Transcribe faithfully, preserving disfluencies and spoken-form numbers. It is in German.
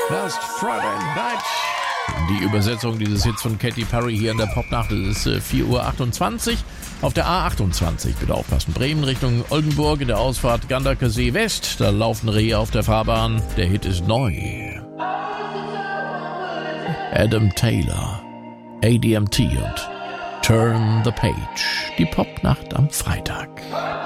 Last Friday Night. Die Übersetzung dieses Hits von Katy Perry hier in der Popnacht. Es ist vier Uhr achtundzwanzig auf der A achtundzwanzig. Bitte aufpassen. Bremen Richtung Oldenburg in der Ausfahrt Ganderker See West. Da laufen Rehe auf der Fahrbahn. Der Hit ist neu. Adam Taylor, A D M T und Turn the Page. Die Popnacht am Freitag.